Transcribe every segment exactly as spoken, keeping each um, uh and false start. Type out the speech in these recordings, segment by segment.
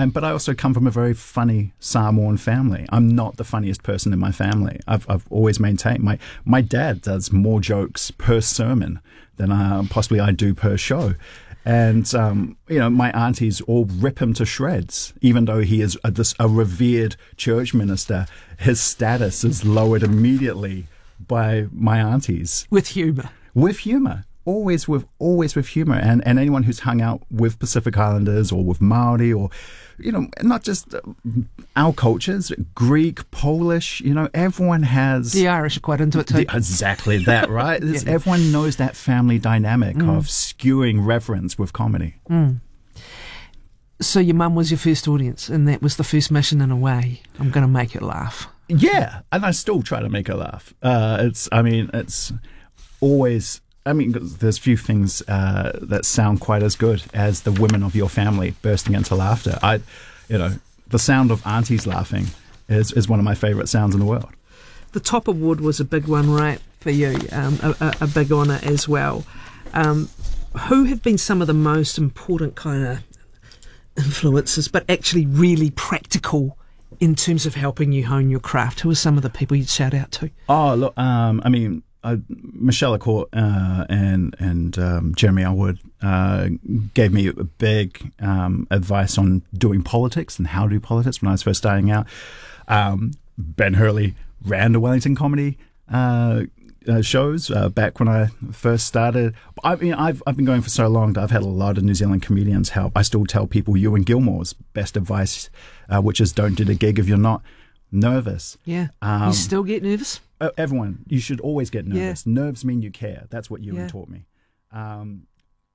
and but I also come from a very funny Samoan family. I'm not the funniest person in my family. I've I've always maintained my my dad does more jokes per sermon than uh, possibly I do per show. And, um, you know, my aunties all rip him to shreds. Even though he is a, this, a revered church minister, his status is lowered immediately by my aunties. With humour. With humour. Always with always with humour. And, and anyone who's hung out with Pacific Islanders or with Māori or, you know, not just our cultures, Greek, Polish, you know, everyone has... The Irish are quite into it too. The, exactly that, right? yeah. Everyone knows that family dynamic mm. of skewing reverence with comedy. Mm. So your mum was your first audience and that was the first mission in a way. I'm going to make her laugh. Yeah, and I still try to make her laugh. Uh, it's, I mean, it's always... I mean, there's few things uh, that sound quite as good as the women of your family bursting into laughter. I, you know, the sound of aunties laughing is, is one of my favourite sounds in the world. The top award was a big one, right, for you, um, a, a big honour as well. Um, who have been some of the most important kind of influences, but actually really practical in terms of helping you hone your craft? Who are some of the people you'd shout out to? Oh, look, um, I mean... Uh, Michelle Accord uh, and and um, Jeremy Elwood uh, gave me big um, advice on doing politics and how to do politics when I was first starting out. Um, Ben Hurley ran the Wellington Comedy uh, uh, shows uh, back when I first started. I mean, I've I've been going for so long that I've had a lot of New Zealand comedians help. I still tell people Ewan Gilmore's best advice, uh, which is don't do the gig if you're not nervous. Yeah. Um, you still get nervous? Everyone, you should always get nervous. Yeah. Nerves mean you care. That's what Ewan yeah. taught me. Um,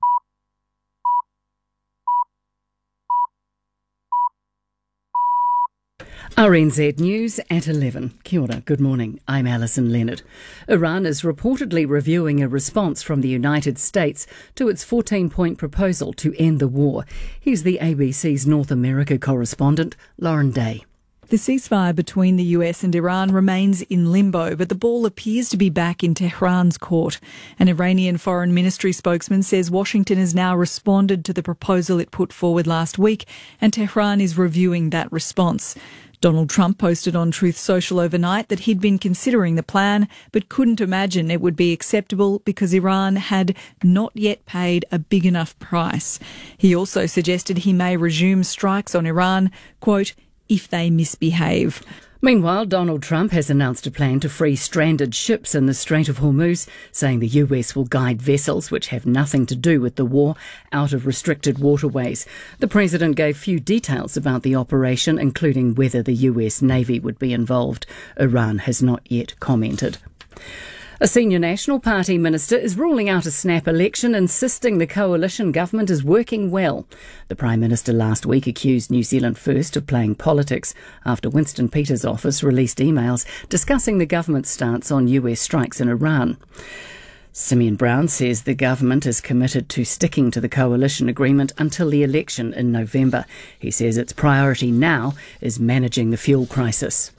R N Z News at eleven. Kia ora, good morning. I'm Alison Leonard. Iran is reportedly reviewing a response from the United States to its fourteen-point proposal to end the war. Here's the A B C's North America correspondent, Lauren Day. The ceasefire between the U S and Iran remains in limbo, but the ball appears to be back in Tehran's court. An Iranian foreign ministry spokesman says Washington has now responded to the proposal it put forward last week, and Tehran is reviewing that response. Donald Trump posted on Truth Social overnight that he'd been considering the plan, but couldn't imagine it would be acceptable because Iran had not yet paid a big enough price. He also suggested he may resume strikes on Iran, quote, if they misbehave. Meanwhile, Donald Trump has announced a plan to free stranded ships in the Strait of Hormuz, saying the U S will guide vessels which have nothing to do with the war out of restricted waterways. The president gave few details about the operation, including whether the U S Navy would be involved. Iran has not yet commented. A senior National Party minister is ruling out a snap election, insisting the coalition government is working well. The Prime Minister last week accused New Zealand First of playing politics after Winston Peters' office released emails discussing the government's stance on U S strikes in Iran. Simeon Brown says the government is committed to sticking to the coalition agreement until the election in November. He says its priority now is managing the fuel crisis.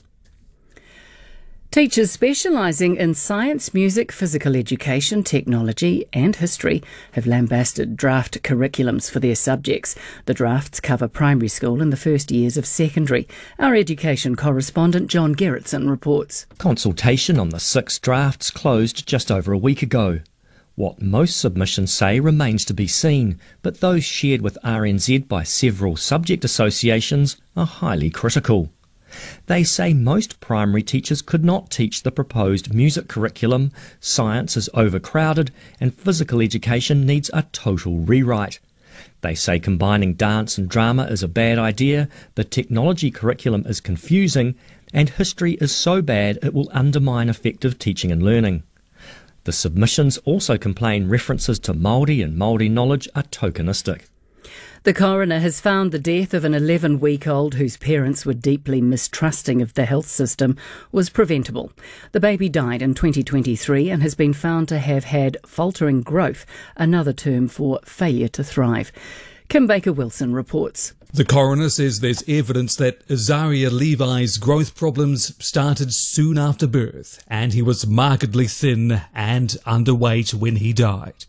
Teachers specialising in science, music, physical education, technology and history have lambasted draft curriculums for their subjects. The drafts cover primary school and the first years of secondary. Our education correspondent John Gerritsen reports. Consultation on the six drafts closed just over a week ago. What most submissions say remains to be seen, but those shared with R N Z by several subject associations are highly critical. They say most primary teachers could not teach the proposed music curriculum, science is overcrowded, and physical education needs a total rewrite. They say combining dance and drama is a bad idea, the technology curriculum is confusing, and history is so bad it will undermine effective teaching and learning. The submissions also complain references to Māori and Māori knowledge are tokenistic. The coroner has found the death of an eleven-week-old whose parents were deeply mistrusting of the health system was preventable. The baby died in twenty twenty-three and has been found to have had faltering growth, another term for failure to thrive. Kim Baker-Wilson reports. The coroner says there's evidence that Azaria Levi's growth problems started soon after birth, and he was markedly thin and underweight when he died.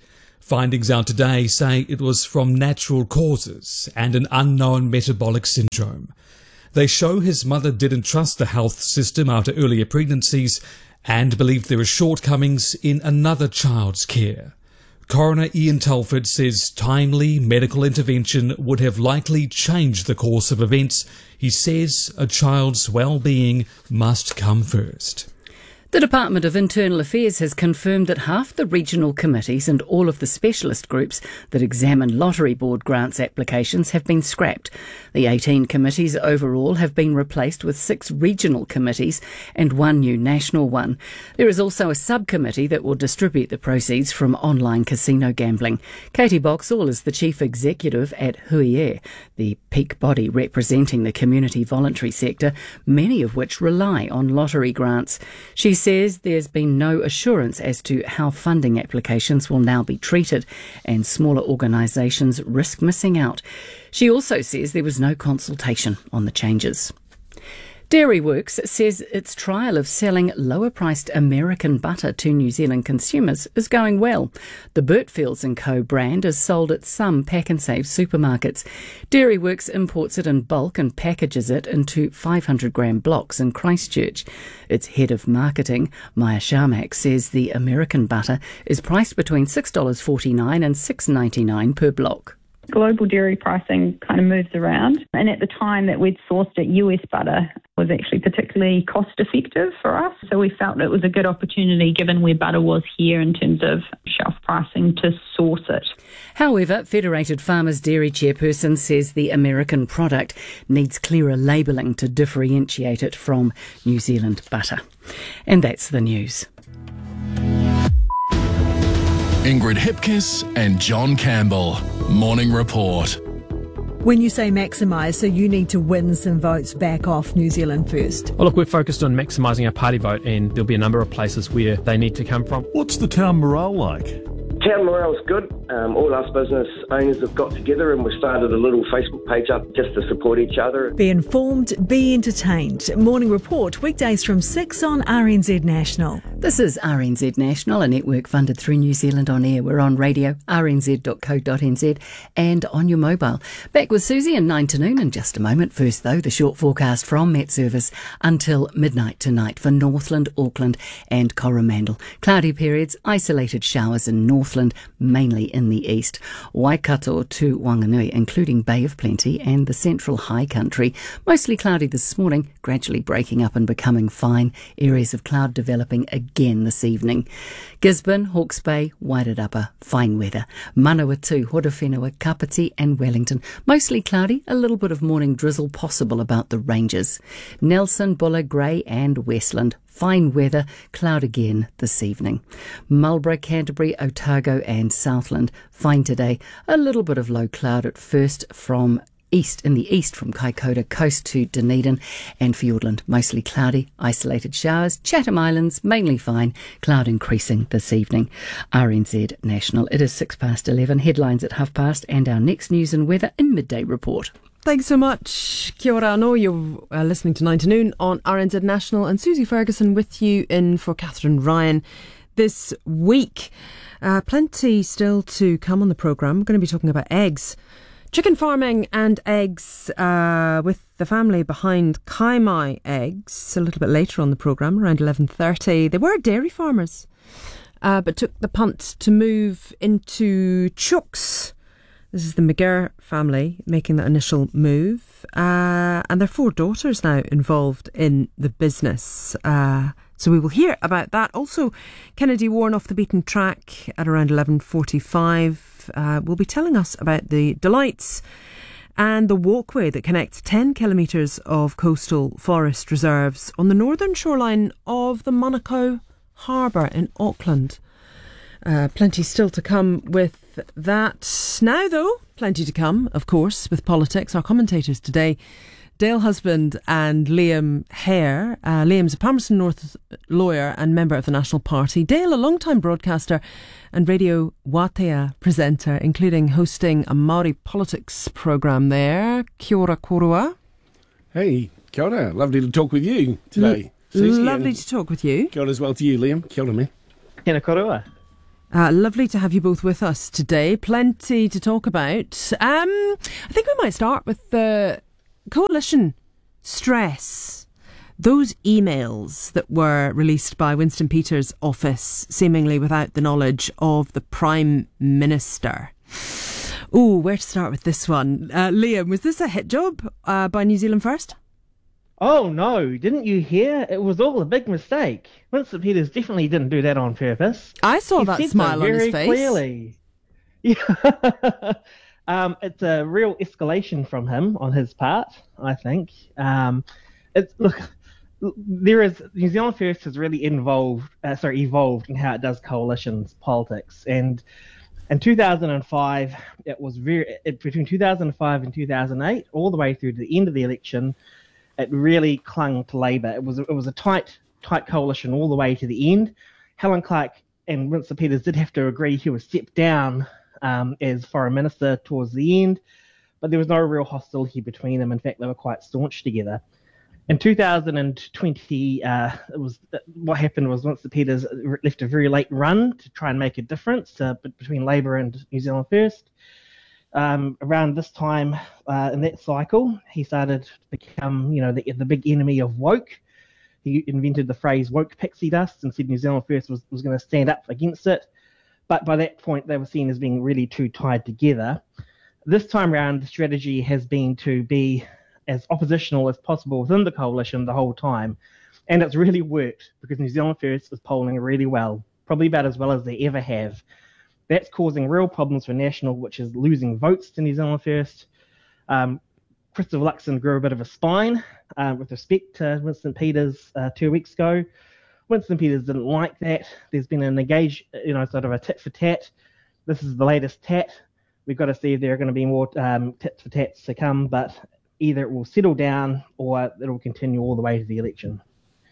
Findings out today say it was from natural causes and an unknown metabolic syndrome. They show his mother didn't trust the health system after earlier pregnancies and believed there were shortcomings in another child's care. Coroner Ian Telford says timely medical intervention would have likely changed the course of events. He says a child's well-being must come first. The Department of Internal Affairs has confirmed that half the regional committees and all of the specialist groups that examine Lottery Board grants applications have been scrapped. The eighteen committees overall have been replaced with six regional committees and one new national one. There is also a subcommittee that will distribute the proceeds from online casino gambling. Katie Boxall is the chief executive at Huiere, the peak body representing the community voluntary sector, many of which rely on lottery grants. She says there's been no assurance as to how funding applications will now be treated, and smaller organisations risk missing out. She also says there was no consultation on the changes. Dairyworks says its trial of selling lower-priced American butter to New Zealand consumers is going well. The Burtfields and Co brand is sold at some Pack and Save supermarkets. Dairyworks imports it in bulk and packages it into five hundred gram blocks in Christchurch. Its head of marketing, Maya Sharmak, says the American butter is priced between six dollars forty-nine and six dollars ninety-nine per block. Global dairy pricing kind of moves around, and at the time that we'd sourced it, U S butter was actually particularly cost effective for us, so we felt it was a good opportunity given where butter was here in terms of shelf pricing to source it. However, Federated Farmers Dairy chairperson says the American product needs clearer labelling to differentiate it from New Zealand butter. And that's the news. Ingrid Hipkiss and John Campbell. Morning Report. When you say maximise, so you need to win some votes back off New Zealand First. Well, look, we're focused on maximising our party vote, and there'll be a number of places where they need to come from. What's the town morale like? Town morale's good. Um, all us business owners have got together and we started a little Facebook page up just to support each other. Be informed, be entertained. Morning Report, weekdays from six on R N Z National. This is R N Z National, a network funded through New Zealand On Air. We're on radio, r n z dot co dot n z, and on your mobile. Back with Susie in nine to noon in just a moment. First, though, the short forecast from Met Service until midnight tonight for Northland, Auckland and Coromandel. Cloudy periods, isolated showers in Northland, mainly in the east. Waikato to Wanganui, including Bay of Plenty and the central high country. Mostly cloudy this morning, gradually breaking up and becoming fine. Areas of cloud developing again this evening. Gisborne, Hawke's Bay, Wairarapa, fine weather. Manawatu, Horowhenua, Kapiti and Wellington. Mostly cloudy, a little bit of morning drizzle possible about the ranges. Nelson, Buller, Grey and Westland. Fine weather, cloud again this evening. Marlborough, Canterbury, Otago and Southland. Fine today. A little bit of low cloud at first from east, in the east from Kaikoura Coast to Dunedin and Fiordland. Mostly cloudy, isolated showers. Chatham Islands, mainly fine. Cloud increasing this evening. R N Z National. It is six past eleven. Headlines at half past and our next news and weather in midday report. Thanks so much. Kia ora anō. You're uh, listening to nine to noon on R N Z National, and Susie Ferguson with you in for Catherine Ryan this week. Uh, plenty still to come on the programme. We're going to be talking about eggs, chicken farming and eggs uh, with the family behind Kaimai Eggs a little bit later on the programme, around eleven thirty. They were dairy farmers, uh, but took the punt to move into chooks. This is the McGirr family making that initial move. Uh, and their four daughters now involved in the business. Uh, so we will hear about that. Also, Kennedy Warren off the beaten track at around eleven forty-five uh, will be telling us about the delights and the walkway that connects ten kilometres of coastal forest reserves on the northern shoreline of the Manukau Harbour in Auckland. Uh, plenty still to come with that. Now, though, plenty to come, of course, with politics. Our commentators today, Dale Husband and Liam Hare. Uh, Liam's a Palmerston North lawyer and member of the National Party. Dale, a long-time broadcaster and Radio Watea presenter, including hosting a Māori politics programme there. Kia ora korua. Hey, kia ora. Lovely to talk with you today. L- lovely to talk with you. Kia ora as well to you, Liam. Kia ora, man. Tēnā korua. Uh, lovely to have you both with us today. Plenty to talk about. Um, I think we might start with the coalition stress. Those emails that were released by Winston Peters' office, seemingly without the knowledge of the Prime Minister. Ooh, where to start with this one? Uh, Liam, was this a hit job uh, by New Zealand First? Oh no, didn't you hear? It was all a big mistake. Winston Peters definitely didn't do that on purpose. I saw he that said smile so on very his face. Clearly. Yeah. um, it's a real escalation from him on his part, I think. Um, it's look, there is New Zealand First has really involved, uh, sorry, evolved in how it does coalitions politics, and in two thousand five, it was very it, between two thousand five and two thousand eight, all the way through to the end of the election. It really clung to Labour. It was it was a tight tight coalition all the way to the end. Helen Clark and Winston Peters did have to agree he would step down um, as foreign minister towards the end, but there was no real hostility between them. In fact, they were quite staunch together. In two thousand twenty, uh, it was what happened was Winston Peters left a very late run to try and make a difference uh, between Labour and New Zealand First. Um, around this time uh, in that cycle, he started to become, you know, the, the big enemy of woke. He invented the phrase woke pixie dust and said New Zealand First was, was going to stand up against it. But by that point, they were seen as being really too tied together. This time around, the strategy has been to be as oppositional as possible within the coalition the whole time. And it's really worked because New Zealand First is polling really well, probably about as well as they ever have. That's causing real problems for National, which is losing votes to New Zealand First. Um, Christopher Luxon grew a bit of a spine uh, with respect to Winston Peters uh, two weeks ago. Winston Peters didn't like that. There's been an engage, you know, sort of a tit for tat. This is the latest tat. We've got to see if there are going to be more um, tit for tats to come, but either it will settle down or it will continue all the way to the election.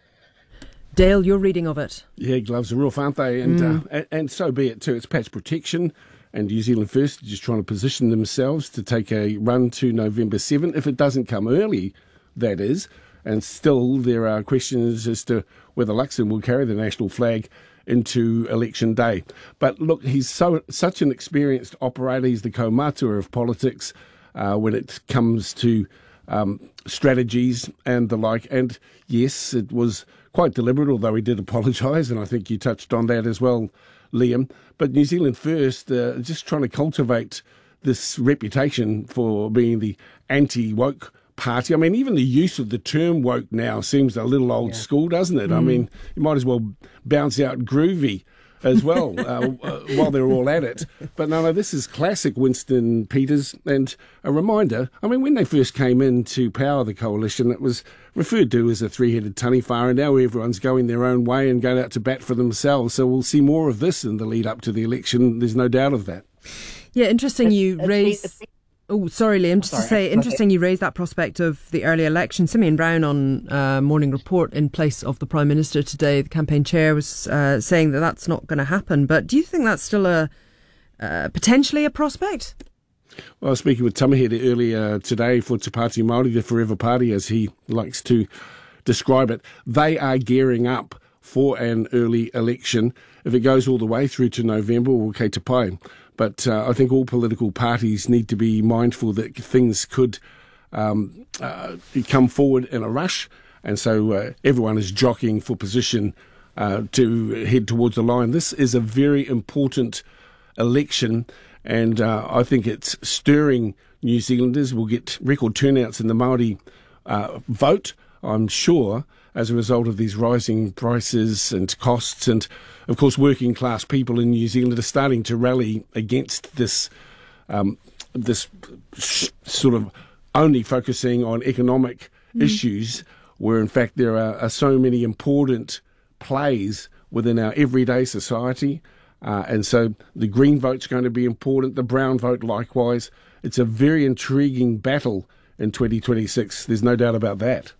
Dale, your reading of it. Yeah, gloves are rough, aren't they? And, Mm. uh, and and so be it too. It's patch protection, and New Zealand First are just trying to position themselves to take a run to November seventh, if it doesn't come early, that is. And still there are questions as to whether Luxon will carry the national flag into election day. But look, he's so such an experienced operator. He's the kaumātua of politics uh, when it comes to um, strategies and the like. And yes, it was quite deliberate, although he did apologise, and I think you touched on that as well, Liam. But New Zealand First, uh, just trying to cultivate this reputation for being the anti-woke party. I mean, even the use of the term woke now seems a little old yeah. school, doesn't it? Mm. I mean, you might as well bounce out groovy as well uh, uh, while they're all at it. But no, no, this is classic Winston Peters. And a reminder, I mean, when they first came in to power the coalition, it was referred to as a three-headed taniwhara, and now everyone's going their own way and going out to bat for themselves. So we'll see more of this in the lead up to the election. There's no doubt of that. Yeah, interesting It's- you it's- raise... it's- Oh, sorry, Liam, just Sorry, to say, okay. interesting you raised that prospect of the early election. Simeon Brown on uh, Morning Report in place of the Prime Minister today, the campaign chair, was uh, saying that that's not going to happen. But do you think that's still a uh, potentially a prospect? Well, I was speaking with Tamahere earlier today for Te Pāti Māori, the Forever Party, as he likes to describe it. They are gearing up for an early election. If it goes all the way through to November, we'll okay te pai. But uh, I think all political parties need to be mindful that things could um, uh, come forward in a rush. And so uh, everyone is jockeying for position uh, to head towards the line. This is a very important election, and uh, I think it's stirring New Zealanders. We'll get record turnouts in the Māori uh, vote, I'm sure, as a result of these rising prices and costs. And, of course, working class people in New Zealand are starting to rally against this um, this sh- sort of only focusing on economic mm. issues, where, in fact, there are, are so many important plays within our everyday society. Uh, and so the green vote's going to be important, the brown vote likewise. It's a very intriguing battle in twenty twenty-six. There's no doubt about that.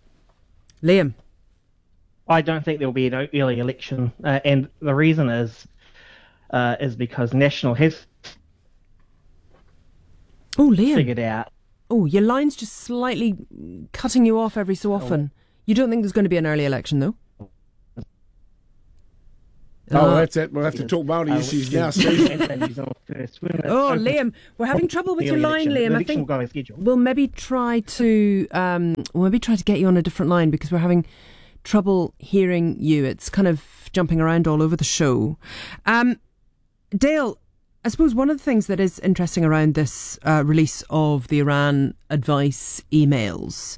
Liam? I don't think there will be an early election, uh, and the reason is uh, is because National has oh, Liam. figured out. Oh, your line's just slightly cutting you off every so often. You don't think there's going to be an early election, though? Oh, that's it. We'll have to talk Māori uh, issues now, Steve. Oh, Liam, we're having trouble with your line, Liam. I think we'll maybe try to um, we'll maybe try to get you on a different line because we're having trouble hearing you. It's kind of jumping around all over the show. Um, Dale, I suppose one of the things that is interesting around this uh, release of the Iran advice emails,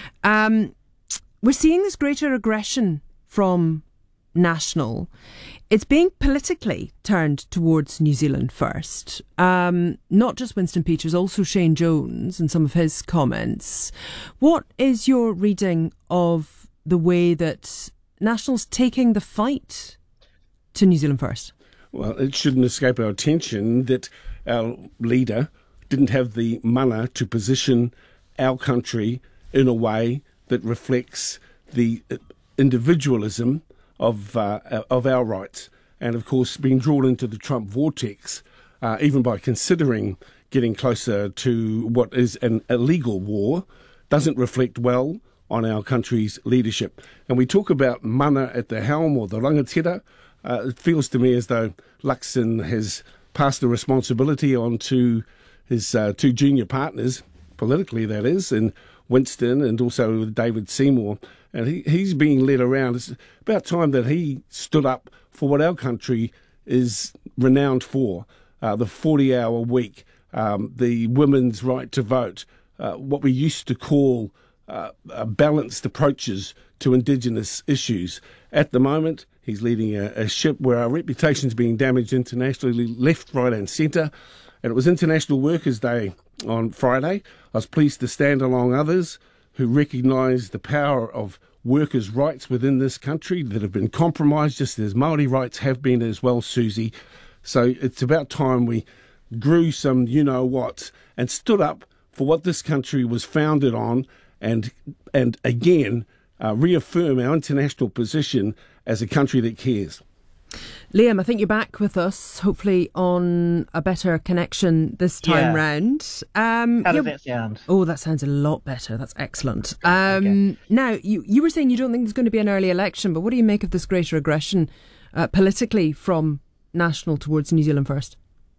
um, we're seeing this greater aggression from National. It's being politically turned towards New Zealand first. Um, not just Winston Peters, also Shane Jones and some of his comments. What is your reading of the way that National's taking the fight to New Zealand first? Well, it shouldn't escape our attention that our leader didn't have the mana to position our country in a way that reflects the individualism of uh, of our rights. And, of course, being drawn into the Trump vortex, uh, even by considering getting closer to what is an illegal war, doesn't reflect well on our country's leadership. And we talk about mana at the helm or the rangatira. Uh, it feels to me as though Luxon has passed the responsibility on to his uh, two junior partners, politically that is, and Winston and also David Seymour. And he, he's being led around. It's about time that he stood up for what our country is renowned for, uh, the forty-hour week, um, the women's right to vote, uh, what we used to call uh, uh, balanced approaches to Indigenous issues. At the moment, he's leading a, a ship where our reputation's being damaged internationally, left, right and centre. And it was International Workers' Day on Friday. I was pleased to stand along others who recognise the power of workers' rights within this country that have been compromised, just as Māori rights have been as well, Susie. So it's about time we grew some you-know-what and stood up for what this country was founded on and, and again, uh, reaffirm our international position as a country that cares. Liam, I think you're back with us, hopefully on a better connection this time Yeah. round. Um, How does you- that sound? Oh, that sounds a lot better. That's excellent. Um, Now, you, you were saying you don't think there's going to be an early election, but what do you make of this greater aggression uh, politically from National towards New Zealand first?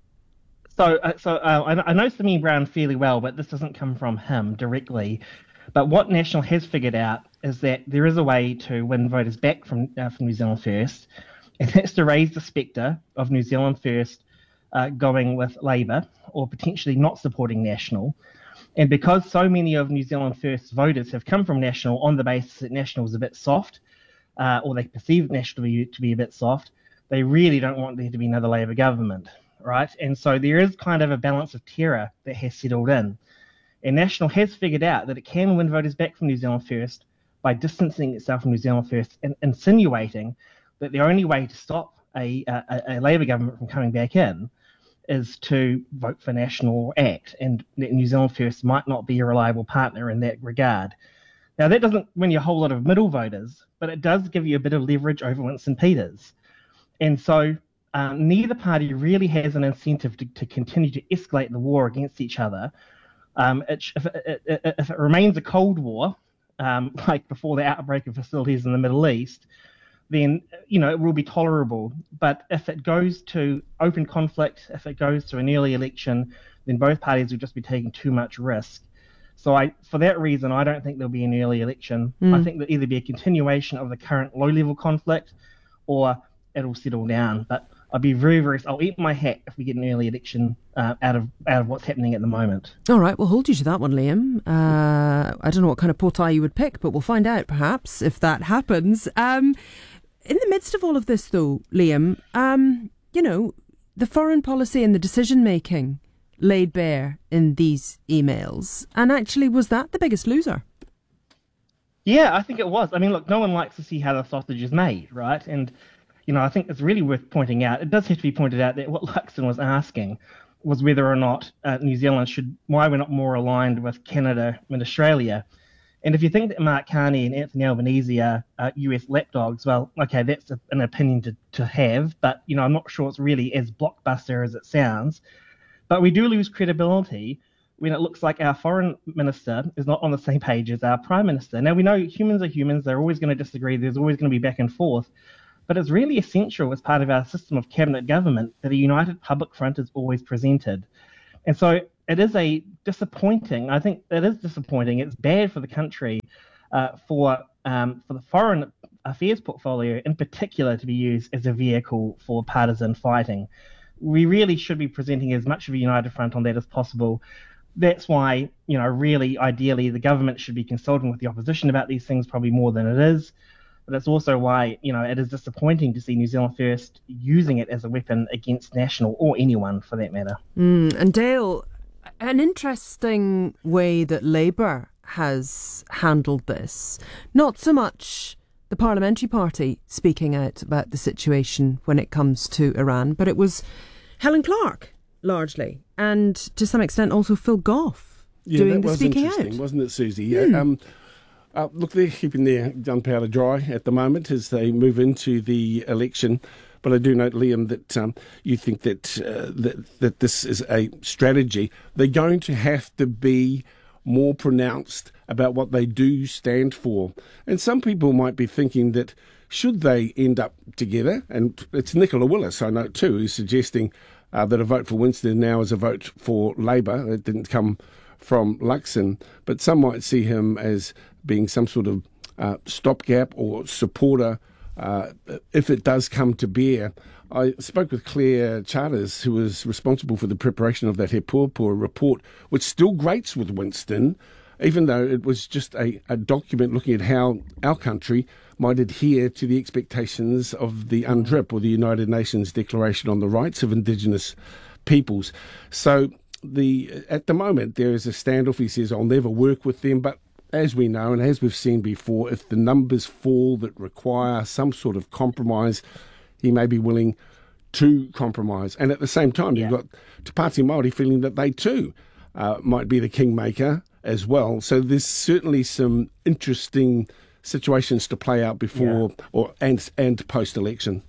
So, uh, so uh, I, I know Simi Brown fairly well, but this doesn't come from him directly. But what National has figured out is that there is a way to win voters back from uh, from New Zealand First, and that's to raise the spectre of New Zealand First uh, going with Labour or potentially not supporting National. And because so many of New Zealand First voters have come from National on the basis that National is a bit soft, uh, or they perceive National to be, to be a bit soft, they really don't want there to be another Labour government, right? And so there is kind of a balance of terror that has settled in. And National has figured out that it can win voters back from New Zealand First by distancing itself from New Zealand First and insinuating that the only way to stop a, a, a Labour government from coming back in is to vote for National or act, and that New Zealand First might not be a reliable partner in that regard. Now, that doesn't win you a whole lot of middle voters, but it does give you a bit of leverage over Winston Peters. And so um, neither party really has an incentive to, to continue to escalate the war against each other. Um, it, if, it, it, if it remains a Cold War, um, like before the outbreak of hostilities in the Middle East, then, you know, it will be tolerable. But if it goes to open conflict, if it goes to an early election, then both parties will just be taking too much risk. So I, for that reason, I don't think there'll be an early election. Mm. I think there'll either be a continuation of the current low-level conflict or it'll settle down. But I'd be very, very, I'll eat my hat if we get an early election uh, out of out of what's happening at the moment. All right, we'll hold you to that one, Liam. Uh, I don't know what kind of potai you would pick, but we'll find out, perhaps, if that happens. Um, in the midst of all of this, though, Liam, um, you know, the foreign policy and the decision-making laid bare in these emails. And actually, was that the biggest loser? Yeah, I think it was. I mean, look, no one likes to see how the sausage is made, right? And, you know, I think it's really worth pointing out. It does have to be pointed out that what Luxon was asking was whether or not uh, New Zealand should, why we're not more aligned with Canada and Australia. And if you think that Mark Carney and Anthony Albanese are uh, U S lapdogs, well, okay, that's a, an opinion to, to have, but, you know, I'm not sure it's really as blockbuster as it sounds. But we do lose credibility when it looks like our foreign minister is not on the same page as our prime minister. Now, we know humans are humans. They're always going to disagree. There's always going to be back and forth. But it's really essential as part of our system of cabinet government that a united public front is always presented. And so it is a disappointing, I think it is disappointing, it's bad for the country, uh, for um, for the foreign affairs portfolio in particular to be used as a vehicle for partisan fighting. We really should be presenting as much of a united front on that as possible. That's why, you know, really, ideally, the government should be consulting with the opposition about these things probably more than it is. But that's also why, you know, it is disappointing to see New Zealand First using it as a weapon against National, or anyone for that matter. Mm, and Dale, an interesting way that Labour has handled this, not so much the Parliamentary Party speaking out about the situation when it comes to Iran, but it was Helen Clark, largely, and to some extent also Phil Goff yeah, doing that the was speaking interesting, out. Wasn't it, Susie? Mm. Yeah, um, uh, look, they're keeping their gunpowder dry at the moment as they move into the election. But I do note, Liam, that um, you think that, uh, that that this is a strategy. They're going to have to be more pronounced about what they do stand for. And some people might be thinking that should they end up together, and it's Nicola Willis, I know too, who's suggesting uh, that a vote for Winston now is a vote for Labour. It didn't come from Luxon, but some might see him as being some sort of uh, stopgap or supporter uh, if it does come to bear. I spoke with Claire Charters, who was responsible for the preparation of that He Puapua report, which still grates with Winston, even though it was just a, a document looking at how our country might adhere to the expectations of the UNDRIP, or the United Nations Declaration on the Rights of Indigenous Peoples. So the at the moment there is a standoff. He says, I'll never work with them, but as we know and as we've seen before, if the numbers fall that require some sort of compromise, he may be willing to compromise. And at the same time, yeah. you've got Te Pāti Māori feeling that they too uh, might be the kingmaker as well. So there's certainly some interesting situations to play out before yeah. or and and post-election.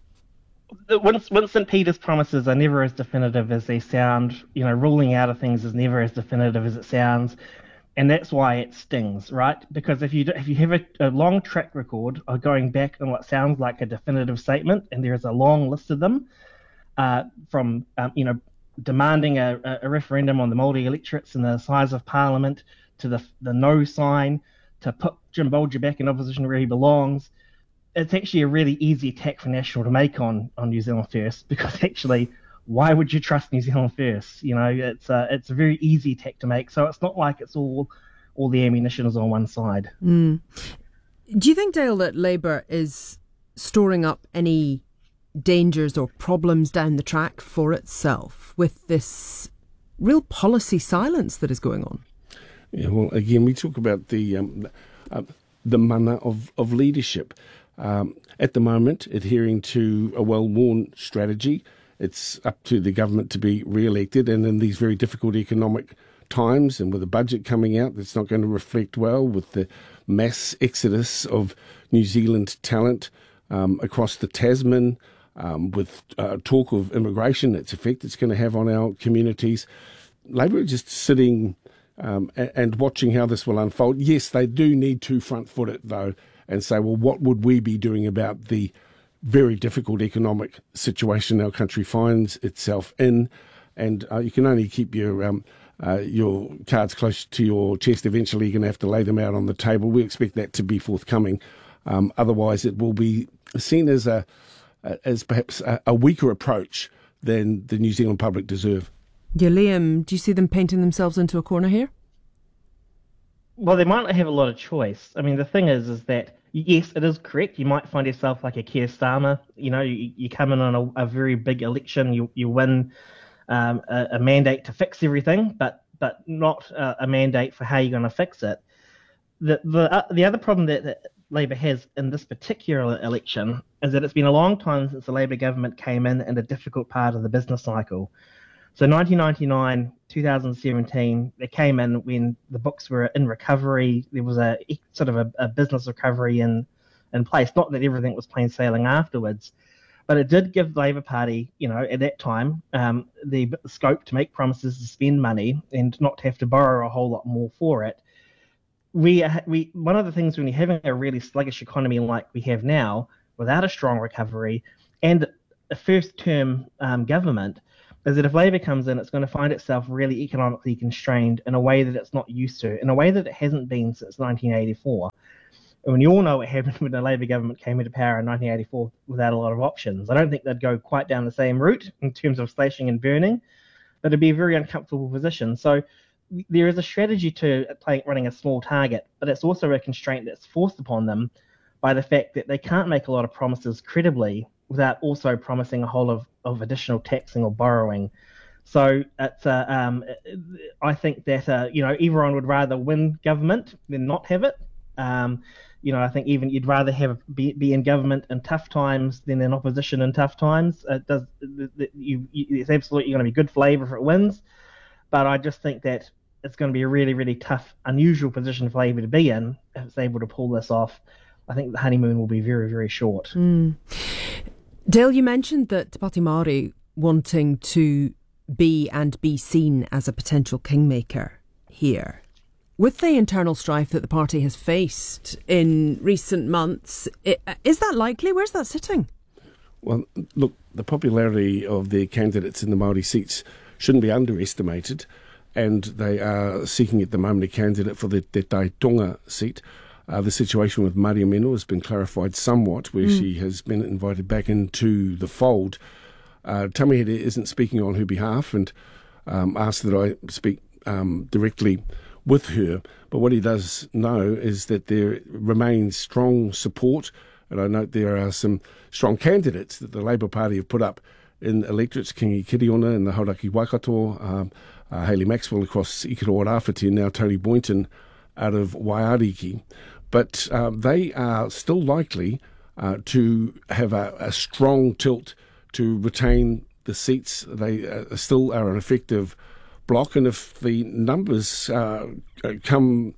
Winston Peters' promises are never as definitive as they sound. You know, ruling out of things is never as definitive as it sounds. And that's why it stings, right? Because if you do, if you have a, a long track record of going back on what sounds like a definitive statement, and there is a long list of them, uh, from um, you know demanding a, a referendum on the Māori electorates and the size of Parliament, to the the no sign, to put Jim Bolger back in opposition where he belongs, it's actually a really easy attack for National to make on on New Zealand First, because actually, why would you trust New Zealand First? You know, it's a, it's a very easy attack to make. So it's not like it's all all the ammunition is on one side. Mm. Do you think, Dale, that Labour is storing up any dangers or problems down the track for itself with this real policy silence that is going on? Yeah, well, again, we talk about the um, uh, the mana of, of leadership. Um, at the moment, adhering to a well-worn strategy. It's up to the government to be re-elected, and in these very difficult economic times, and with a budget coming out that's not going to reflect well, with the mass exodus of New Zealand talent um, across the Tasman, um, with uh, talk of immigration, its effect it's going to have on our communities. Labour are just sitting um, and, and watching how this will unfold. Yes, they do need to front-foot it, though, and say, well, what would we be doing about the very difficult economic situation our country finds itself in? And uh, you can only keep your um, uh, your cards close to your chest. Eventually you're going to have to lay them out on the table. We expect that to be forthcoming. Um, otherwise it will be seen as a as perhaps a, a weaker approach than the New Zealand public deserve. Yeah, Liam, do you see them painting themselves into a corner here? Well, they might not have a lot of choice. I mean, the thing is, is that yes, it is correct. You might find yourself like a Keir Starmer. You know, you, you come in on a, a very big election, you you win um, a, a mandate to fix everything, but but not a, a mandate for how you're going to fix it. The the uh, the other problem that, that Labour has in this particular election is that it's been a long time since the Labour government came in in a difficult part of the business cycle. So nineteen ninety-nine, two thousand seventeen, they came in when the books were in recovery. There was a sort of a, a business recovery in, in place. Not that everything was plain sailing afterwards, but it did give the Labour Party, you know, at that time, um, the scope to make promises to spend money and not have to borrow a whole lot more for it. We we one of the things when you're having a really sluggish economy like we have now, without a strong recovery and a first-term um, government is that if Labour comes in, it's going to find itself really economically constrained in a way that it's not used to, in a way that it hasn't been since nineteen eighty-four. And when you all know what happened when the Labour government came into power in nineteen eighty-four without a lot of options, I don't think they'd go quite down the same route in terms of slashing and burning, but it'd be a very uncomfortable position. So there is a strategy to playing, running a small target, but it's also a constraint that's forced upon them by the fact that they can't make a lot of promises credibly without also promising a whole of, of additional taxing or borrowing. So it's, uh, um, I think that uh, you know everyone would rather win government than not have it. Um, you know, I think even you'd rather have be, be in government in tough times than in opposition in tough times. It does. You, you, it's absolutely going to be good for Labour if it wins, but I just think that it's going to be a really, really tough, unusual position for Labour to be in if it's able to pull this off. I think the honeymoon will be very, very short. Mm. Dale, you mentioned that Te Pāti Māori wanting to be and be seen as a potential kingmaker here. With the internal strife that the party has faced in recent months, is that likely? Where's that sitting? Well, look, the popularity of their candidates in the Māori seats shouldn't be underestimated, and they are seeking at the moment a candidate for the Te Taitonga seat. Uh, the situation with Maria Meno has been clarified somewhat, where mm. she has been invited back into the fold. Uh, Tamihere isn't speaking on her behalf and um, asked that I speak um, directly with her, but what he does know is that there remains strong support, and I note there are some strong candidates that the Labour Party have put up in electorates, Kingi Kiriona and the Hauraki Waikato, um, uh, Hayley Maxwell across Ikaroa Rāwhiti, and now Tony Boynton out of Waiariki. But uh, they are still likely uh, to have a, a strong tilt to retain the seats. They uh, still are an effective bloc, and if the numbers uh, come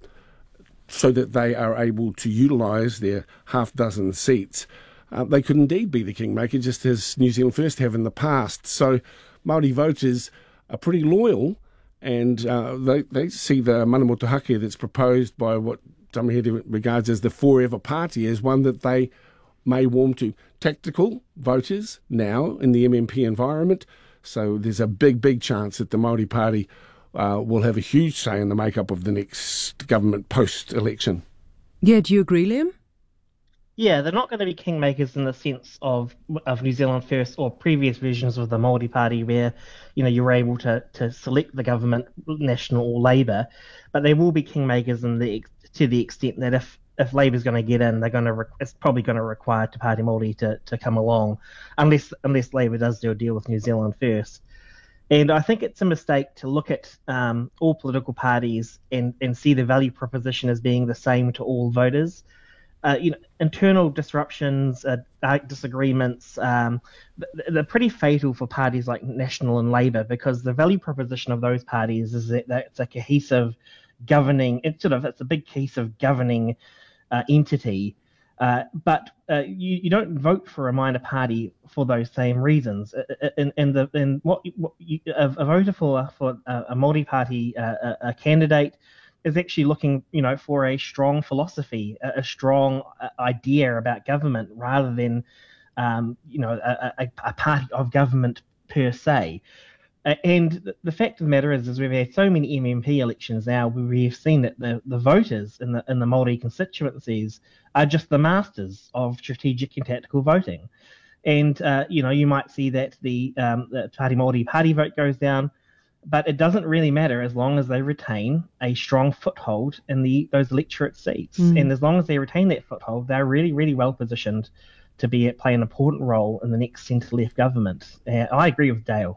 so that they are able to utilise their half dozen seats, uh, they could indeed be the kingmaker, just as New Zealand First have in the past. So Māori voters are pretty loyal, and uh, they, they see the mana motuhake that's proposed by what Tamihere regards as the Forever Party as one that they may warm to. Tactical voters now in the M M P environment, so there's a big, big chance that the Māori Party uh, will have a huge say in the makeup of the next government post-election. Yeah, do you agree, Liam? Yeah, they're not going to be kingmakers in the sense of of New Zealand First or previous versions of the Māori Party where, you know, you were able to, to select the government, National or Labour, but they will be kingmakers in the to the extent that if if Labour's going to get in, they're going to re- it's probably going to require Te Pāti Māori to, to come along, unless unless Labour does do a deal with New Zealand First. And I think it's a mistake to look at um, all political parties and, and see the value proposition as being the same to all voters. Uh, you know, internal disruptions, uh, disagreements, um, they're pretty fatal for parties like National and Labour, because the value proposition of those parties is that it's a cohesive governing, it's sort of, it's a big cohesive governing uh, entity, uh, but uh, you, you don't vote for a minor party for those same reasons. And, and the and what, what you, a, a voter for for a, a Māori Party uh, a, a candidate is actually looking, you know, for a strong philosophy, a, a strong uh, idea about government, rather than, um, you know, a, a, a party of government per se. Uh, and the fact of the matter is, is we've had so many M M P elections now where we've seen that the, the voters in the in the Māori constituencies are just the masters of strategic and tactical voting. And, uh, you know, you might see that the, um, the Te Pāti Māori party vote goes down, but it doesn't really matter as long as they retain a strong foothold in the those electorate seats. Mm. And as long as they retain that foothold, they're really, really well positioned to be play an important role in the next centre-left government. Uh, I agree with Dale.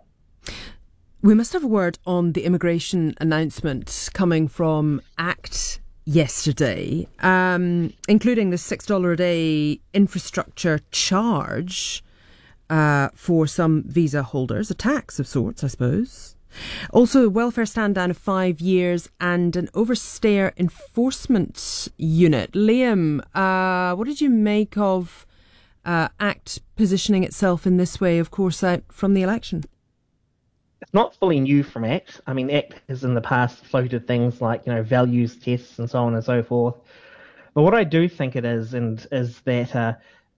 We must have a word on the immigration announcement coming from ACT yesterday, um, including the six dollars a day infrastructure charge uh, for some visa holders, a tax of sorts, I suppose. Also, a welfare stand down of five years and an overstay enforcement unit. Liam, uh, what did you make of uh, ACT positioning itself in this way, of course, out from the election? It's not fully new from ACT. I mean, ACT has in the past floated things like, you know, values tests and so on and so forth. But what I do think it is, and is that uh,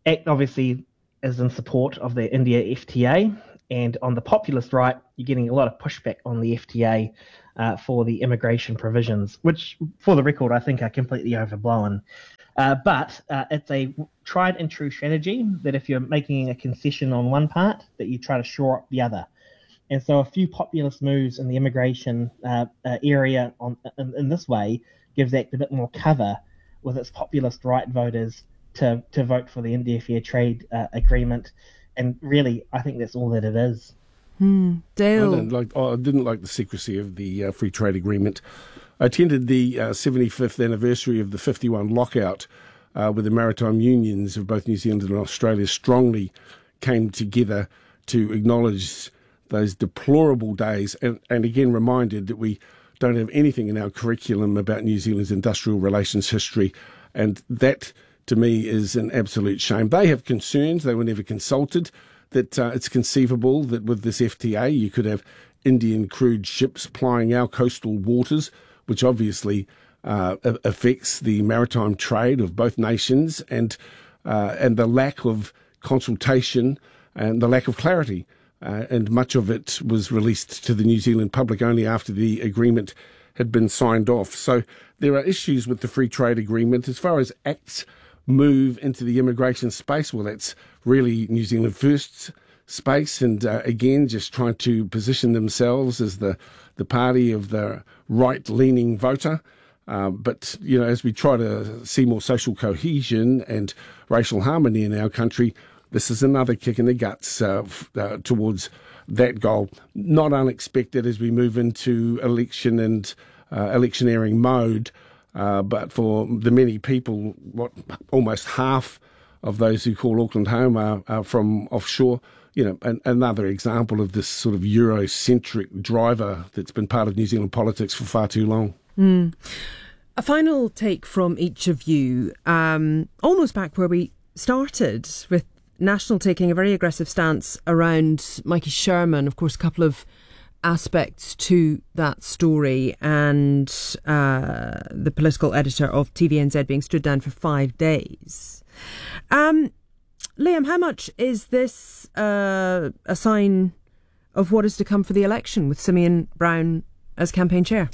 ACT obviously is in support of the India F T A, and on the populist right, you're getting a lot of pushback on the F T A uh, for the immigration provisions, which, for the record, I think are completely overblown. Uh, but uh, it's a tried and true strategy that if you're making a concession on one part, that you try to shore up the other. And so a few populist moves in the immigration uh, uh, area on, in, in this way gives ACT a bit more cover with its populist right voters to, to vote for the India Fair Trade uh, Agreement. And really, I think that's all that it is. Hmm. Dale. I, don't like, oh, I didn't like the secrecy of the uh, free trade agreement. I attended the uh, seventy-fifth anniversary of the fifty-one lockout, uh, where the maritime unions of both New Zealand and Australia strongly came together to acknowledge those deplorable days, and, and again reminded that we don't have anything in our curriculum about New Zealand's industrial relations history, and that, to me, is an absolute shame. They have concerns, they were never consulted, that uh, it's conceivable that with this F T A you could have Indian crude ships plying our coastal waters, which obviously uh, affects the maritime trade of both nations, and uh, and the lack of consultation and the lack of clarity. Uh, and much of it was released to the New Zealand public only after the agreement had been signed off. So there are issues with the free trade agreement. As far as ACT's move into the immigration space, well, that's really New Zealand First's space, and uh, again, just trying to position themselves as the, the party of the right-leaning voter. Uh, but, you know, as we try to see more social cohesion and racial harmony in our country, this is another kick in the guts uh, f- uh, towards that goal. Not unexpected as we move into election and uh, electioneering mode, uh, but for the many people, what almost half of those who call Auckland home are, are from offshore. You know, an, another example of this sort of Eurocentric driver that's been part of New Zealand politics for far too long. Mm. A final take from each of you, um, almost back where we started, with National taking a very aggressive stance around Mikey Sherman. Of course, a couple of aspects to that story, and uh, the political editor of T V N Z being stood down for five days. Um, Liam, how much is this uh, a sign of what is to come for the election with Simeon Brown as campaign chair?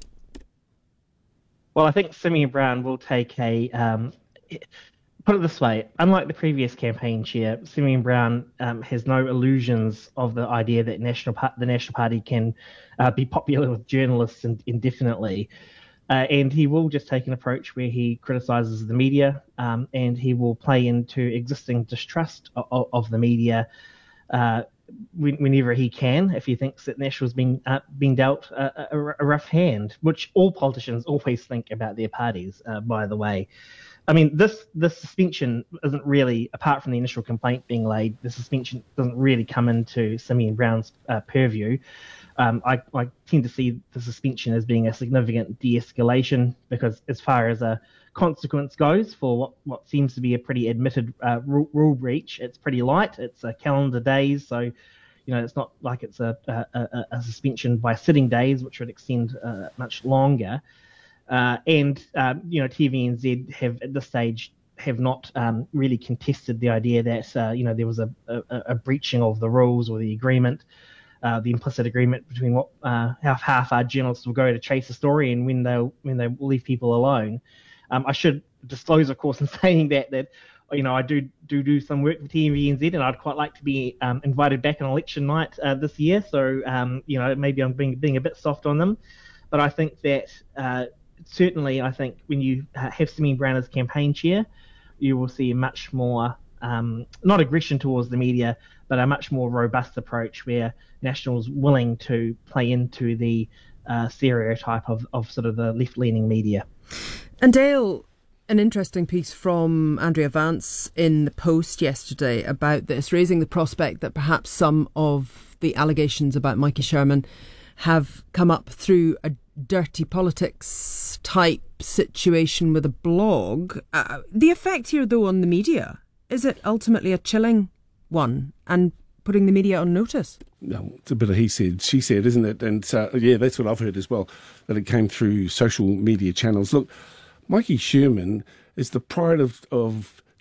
Well, I think Simeon Brown will take a... Um, Put it this way, unlike the previous campaign chair, Simeon Brown um, has no illusions of the idea that National pa- the National Party can uh, be popular with journalists in- indefinitely. Uh, and he will just take an approach where he criticises the media, um, and he will play into existing distrust of, of the media uh, whenever he can, if he thinks that National's been, uh, been dealt a, a, a rough hand, which all politicians always think about their parties, uh, by the way. I mean, this this suspension isn't really, apart from the initial complaint being laid, the suspension doesn't really come into Simeon Brown's uh, purview. Um, I, I tend to see the suspension as being a significant de-escalation, because as far as a consequence goes for what, what seems to be a pretty admitted uh, rule, rule breach, it's pretty light. It's a calendar days, so you know it's not like it's a, a, a suspension by sitting days, which would extend uh, much longer. Uh, and, um, you know, T V N Z have at this stage have not um, really contested the idea that, uh, you know, there was a, a, a breaching of the rules or the agreement, uh, the implicit agreement between what uh, how, how far journalists will go to chase a story and when they'll, when they leave people alone. Um, I should disclose, of course, in saying that, that, you know, I do do, do some work for T V N Z, and I'd quite like to be um, invited back on election night uh, this year. So, um, you know, maybe I'm being, being a bit soft on them. But I think that... Uh, Certainly, I think when you have Simeon Brown as campaign chair, you will see a much more, um, not aggression towards the media, but a much more robust approach where National's willing to play into the uh, stereotype of, of sort of the left-leaning media. And Dale, an interesting piece from Andrea Vance in the Post yesterday about this, raising the prospect that perhaps some of the allegations about Mikey Sherman have come up through a dirty politics type situation with a blog. Uh, the effect here, though, on the media, is it ultimately a chilling one and putting the media on notice? No, it's a bit of he said, she said, isn't it? And uh, yeah, that's what I've heard as well, that it came through social media channels. Look, Mikey Sherman is the pride of, of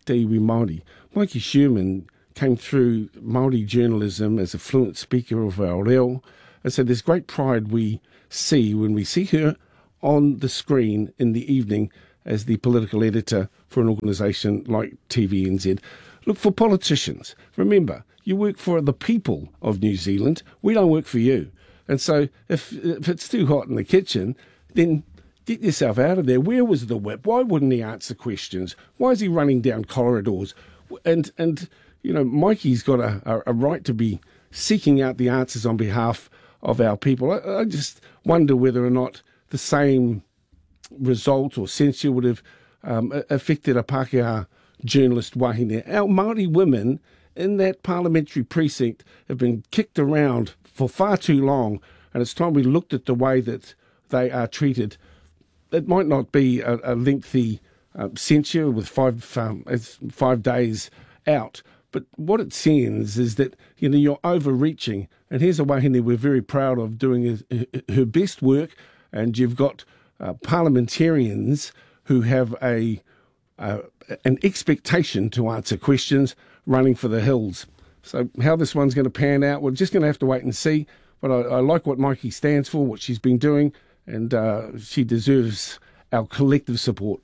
Te Iwi Māori. Mikey Sherman came through Māori journalism as a fluent speaker of our reo, and so there's great pride we see when we see her on the screen in the evening as the political editor for an organisation like T V N Z. Look, for politicians, remember, you work for the people of New Zealand. We don't work for you. And so if, if it's too hot in the kitchen, then get yourself out of there. Where was the whip? Why wouldn't he answer questions? Why is he running down corridors? And, and you know, Mikey's got a, a, a right to be seeking out the answers on behalf of our people. I, I just wonder whether or not the same result or censure would have um, affected a Pākehā journalist wahine. Our Māori women in that parliamentary precinct have been kicked around for far too long, and it's time we looked at the way that they are treated. It might not be a, a lengthy uh, censure with five um, five days out, but what it sends is that, you know, you're overreaching. And here's a wahine we're very proud of doing her best work, and you've got uh, parliamentarians who have a uh, an expectation to answer questions running for the hills. So how this one's going to pan out, we're just going to have to wait and see. But I, I like what Mikey stands for, what she's been doing, and uh, she deserves our collective support.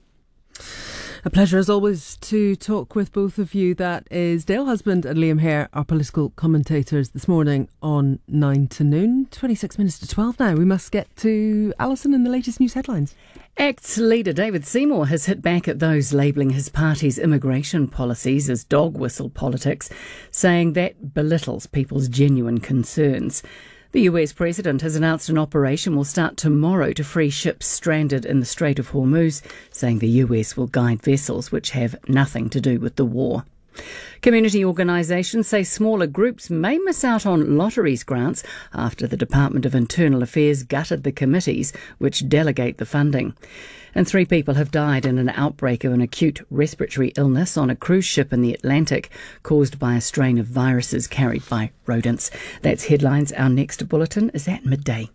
A pleasure as always to talk with both of you. That is Dale Husband and Liam Hare, our political commentators this morning on nine to noon. twenty-six minutes to twelve now. We must get to Alison and the latest news headlines. ACT's leader David Seymour has hit back at those labelling his party's immigration policies as dog whistle politics, saying that belittles people's genuine concerns. The U S president has announced an operation will start tomorrow to free ships stranded in the Strait of Hormuz, saying the U S will guide vessels which have nothing to do with the war. Community organisations say smaller groups may miss out on lotteries grants after the Department of Internal Affairs gutted the committees which delegate the funding. And three people have died in an outbreak of an acute respiratory illness on a cruise ship in the Atlantic caused by a strain of viruses carried by rodents. That's headlines. Our next bulletin is at midday.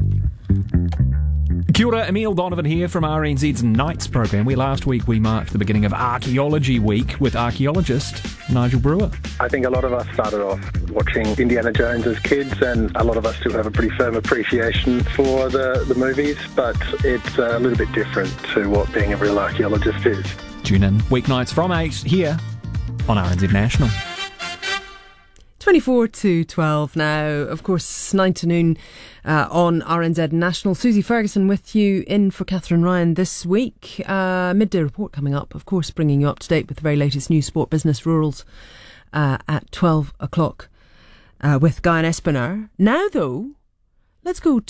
Kia ora, Emile Donovan here from R N Z's Nights programme, where last week we marked the beginning of Archaeology Week with archaeologist Nigel Brewer. I think a lot of us started off watching Indiana Jones as kids, and a lot of us still have a pretty firm appreciation for the, the movies, but it's a little bit different to what being a real archaeologist is. Tune in weeknights from eight here on R N Z National. twenty-four to twelve now, of course, nine to noon uh, on R N Z National. Susie Ferguson with you in for Catherine Ryan this week. Uh, midday report coming up, of course, bringing you up to date with the very latest news, sport, business, rurals uh, at twelve o'clock uh, with Guy and Espiner. Now, though, let's go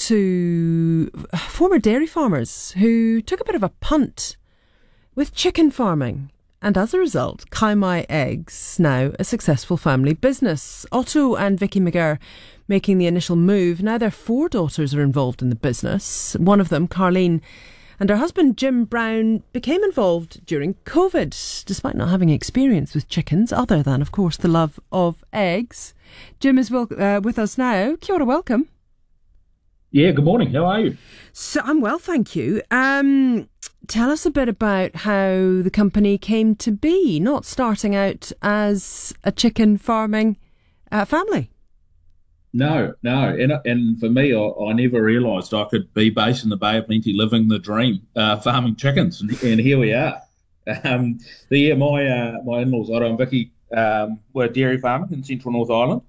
to former dairy farmers who took a bit of a punt with chicken farming. And as a result, Kaimai Eggs, now a successful family business. Otto and Vicky McGurr making the initial move. Now their four daughters are involved in the business. One of them, Carleen, and her husband, Jim Brown, became involved during COVID, despite not having experience with chickens, other than, of course, the love of eggs. Jim is wel- uh, with us now. Kia ora, welcome. Yeah, good morning. How are you? So I'm well, thank you. Um, tell us a bit about how the company came to be, not starting out as a chicken farming uh, family. No, no. And and for me, I, I never realised I could be based in the Bay of Plenty, living the dream, uh, farming chickens. And, and here we are. Um, the, yeah, my, uh, my in-laws, Otto and Vicky, um, were dairy farming in central North Island.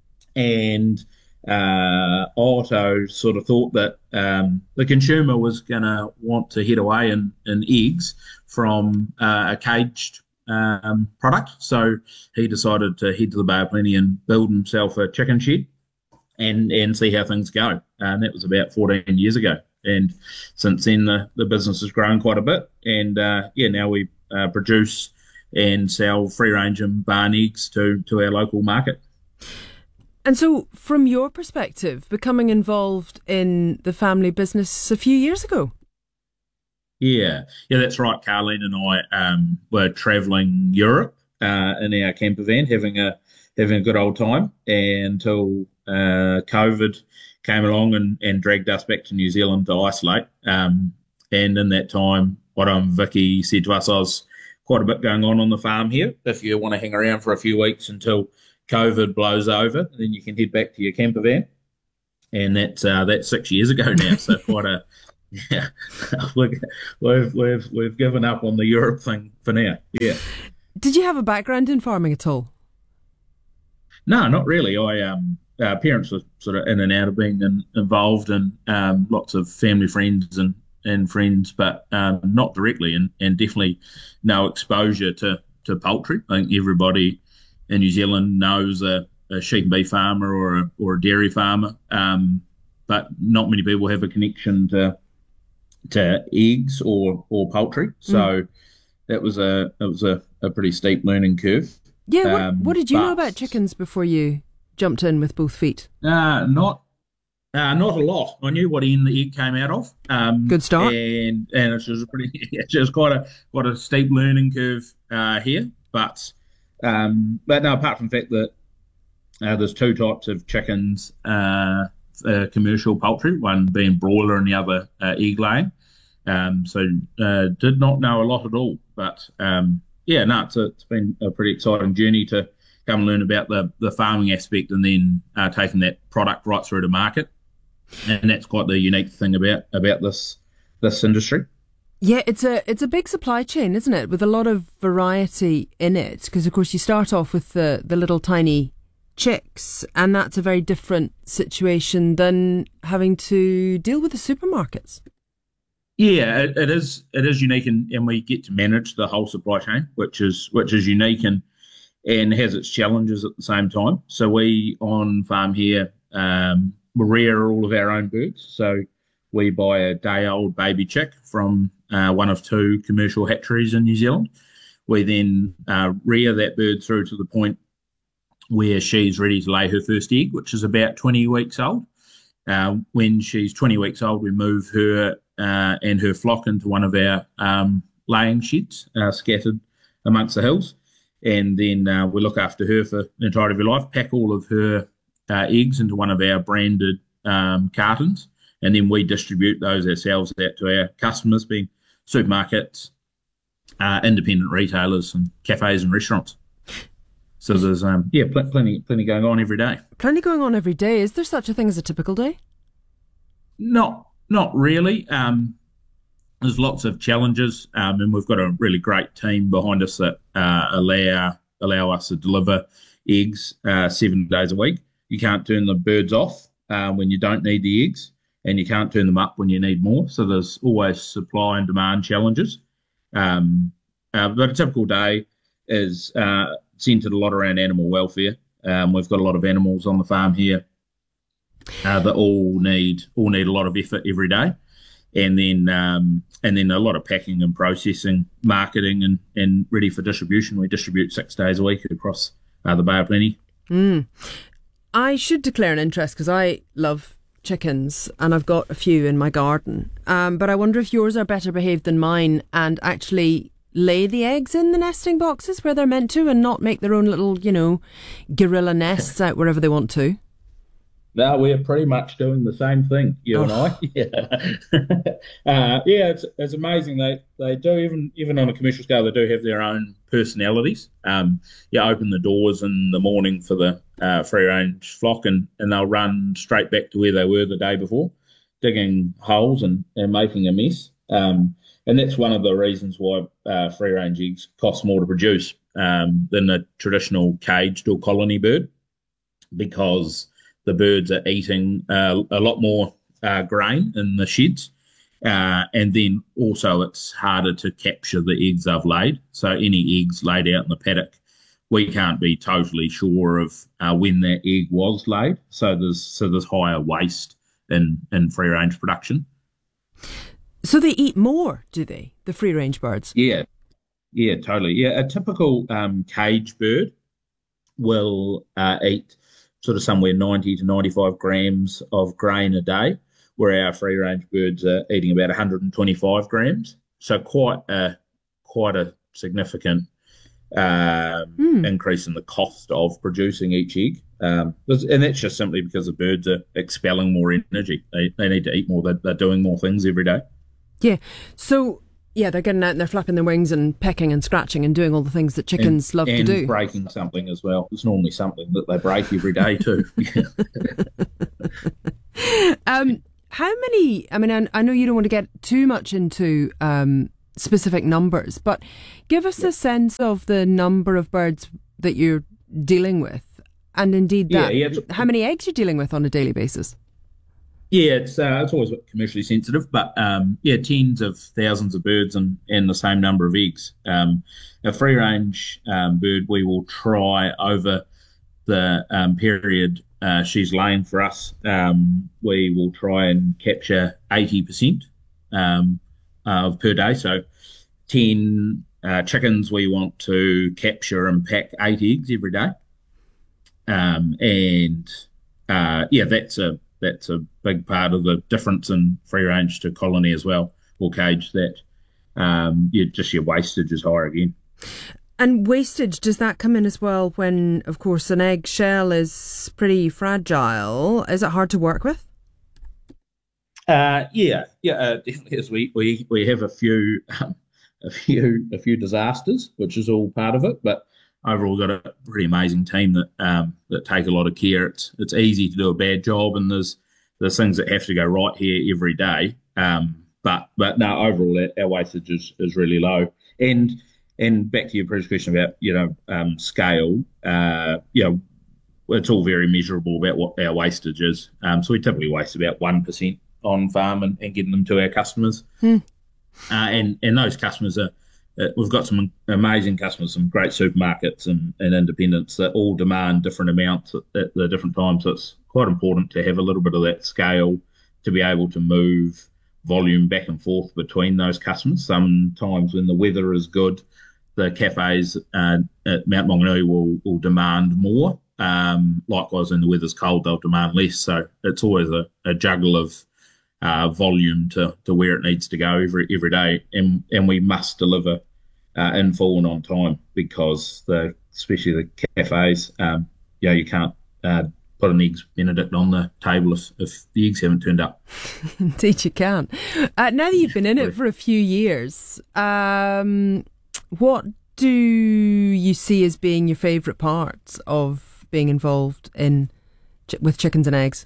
And Uh, Otto sort of thought that um, the consumer was going to want to head away in, in eggs from uh, a caged um, product. So he decided to head to the Bay of Plenty and build himself a chicken shed and, and see how things go. And that was about fourteen years ago. And since then, the, the business has grown quite a bit. And, uh, yeah, now we uh, produce and sell free-range and barn eggs to, to our local market. And so, from your perspective, becoming involved in the family business a few years ago? Yeah, yeah, that's right. Carleen and I um, were travelling Europe uh, in our camper van, having a having a good old time, until uh, COVID came along and, and dragged us back to New Zealand to isolate. Um, and in that time, Otto and Vicky said to us, I was quite a bit going on on the farm here. If you want to hang around for a few weeks until COVID blows over, then you can head back to your camper van. And that's uh, that's six years ago now. So quite a yeah. we've we've we've given up on the Europe thing for now. Yeah. Did you have a background in farming at all? No, not really. I um, uh, parents were sort of in and out of being in, involved, and um, lots of family friends and, and friends, but um, not directly, and, and definitely no exposure to, to poultry. I think everybody in New Zealand knows a, a sheep and beef farmer or a, or a dairy farmer, um, but not many people have a connection to to eggs or, or poultry. So mm. that was a it was a, a pretty steep learning curve. Yeah, what, um, what did you but, know about chickens before you jumped in with both feet? Uh, not uh, not a lot. I knew what end the egg came out of. Um, Good start. And and it was a pretty it was quite a quite a steep learning curve uh, here. But um, but no, apart from the fact that uh, there's two types of chickens, uh, uh, commercial poultry, one being broiler and the other uh, egg laying. Um, so uh, did not know a lot at all, but um, yeah, no, it's, a, it's been a pretty exciting journey to come and learn about the, the farming aspect, and then uh, taking that product right through to market. And that's quite the unique thing about about this this industry. Yeah, it's a it's a big supply chain, isn't it? With a lot of variety in it, because of course you start off with the the little tiny chicks, and that's a very different situation than having to deal with the supermarkets. Yeah, it, it is. It is unique, and, and we get to manage the whole supply chain, which is which is unique and and has its challenges at the same time. So we on farm here um, rear all of our own birds. So we buy a day-old baby chick from uh, one of two commercial hatcheries in New Zealand. We then uh, rear that bird through to the point where she's ready to lay her first egg, which is about twenty weeks old. Uh, when she's twenty weeks old, we move her uh, and her flock into one of our um, laying sheds uh, scattered amongst the hills. And then uh, we look after her for the entirety of her life, pack all of her uh, eggs into one of our branded um, cartons, and then we distribute those ourselves out to our customers, being supermarkets, uh, independent retailers, and cafes and restaurants. So there's um, yeah, pl- plenty plenty going on every day. Plenty going on every day. Is there such a thing as a typical day? Not not really. Um, there's lots of challenges, um, and we've got a really great team behind us that uh, allow allow us to deliver eggs uh, seven days a week. You can't turn the birds off uh, when you don't need the eggs, and you can't turn them up when you need more. So there's always supply and demand challenges. Um, uh, but a typical day is uh, centred a lot around animal welfare. Um, we've got a lot of animals on the farm here uh, that all need all need a lot of effort every day, and then um, and then a lot of packing and processing, marketing, and, and ready for distribution. We distribute six days a week across uh, the Bay of Plenty. Mm. I should declare an interest because I love chickens and I've got a few in my garden. Um, but I wonder if yours are better behaved than mine and actually lay the eggs in the nesting boxes where they're meant to, and not make their own little, you know, guerrilla nests out wherever they want to. No, we're pretty much doing the same thing, you oh. and I. Yeah, uh, yeah, it's it's amazing. They they do, even even on a commercial scale, they do have their own personalities. Um, you open the doors in the morning for the uh, free range flock, and, and they'll run straight back to where they were the day before, digging holes and, and making a mess. Um, and that's one of the reasons why uh, free range eggs cost more to produce um, than a traditional caged or colony bird, because the birds are eating uh, a lot more uh, grain in the sheds, uh, and then also it's harder to capture the eggs they've laid. So any eggs laid out in the paddock, we can't be totally sure of uh, when that egg was laid. So there's so there's higher waste in, in free range production. So they eat more, do they? The free range birds? Yeah, yeah, totally. Yeah, a typical um, cage bird will uh, eat sort of somewhere ninety to ninety-five grams of grain a day, where our free range birds are eating about one hundred twenty-five grams. So quite a quite a significant um, mm. increase in the cost of producing each egg. Um, and that's just simply because the birds are expelling more energy. They they need to eat more. They're, they're doing more things every day. Yeah. So Yeah, they're getting out and they're flapping their wings and pecking and scratching and doing all the things that chickens and, love and to do. breaking something as well. It's normally something that they break every day too. um, how many, I mean, I, I know you don't want to get too much into um, specific numbers, but give us yeah. a sense of the number of birds that you're dealing with, and indeed that, yeah, yeah, how many eggs you're dealing with on a daily basis. Yeah, it's uh, it's always commercially sensitive, but um, yeah, tens of thousands of birds and, and the same number of eggs. Um, a free range um, bird, we will try over the um, period uh, she's laying for us. Um, we will try and capture eighty percent um, of per day. So ten uh, chickens, we want to capture and pack eight eggs every day. Um, and uh, yeah, that's a That's a big part of the difference in free range to colony as well, or cage, that um, you, just your wastage is higher again. And wastage, does that come in as well when, of course, an egg shell is pretty fragile? Is it hard to work with? Uh, yeah, yeah, uh, definitely. Is. We, we we have a few um, a few a few disasters, which is all part of it, but overall, got a pretty amazing team that um, that take a lot of care. It's it's easy to do a bad job, and there's there's things that have to go right here every day. Um, but but no, overall, our, our wastage is, is really low. And and back to your previous question about you know um, scale, uh, you know, it's all very measurable about what our wastage is. Um, so we typically waste about one percent on farm and, and getting them to our customers. Hmm. Uh, and and those customers are. Uh, we've got some amazing customers, some great supermarkets and, and independents that all demand different amounts at, at the different times. So it's quite important to have a little bit of that scale to be able to move volume back and forth between those customers. Sometimes when the weather is good, the cafes uh, at Mount Maunganui will, will demand more. Um, likewise, when the weather's cold, they'll demand less. So it's always a, a juggle of uh, volume to, to where it needs to go every every day. And, and we must deliver Uh, in full and on time, because the especially the cafes, um, you know, you can't uh, put an eggs Benedict on the table if, if the eggs haven't turned up. Indeed, you can. Uh, now that you've been in it for a few years, um, what do you see as being your favourite parts of being involved in with chickens and eggs?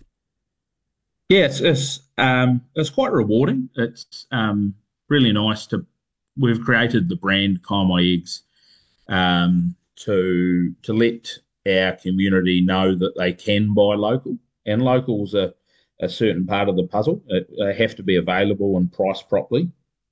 Yeah, it's it's, um, it's quite rewarding. It's um, really nice to. We've created the brand Kai My Eggs um, to to let our community know that they can buy local, and local's a, a certain part of the puzzle. It, they have to be available and priced properly,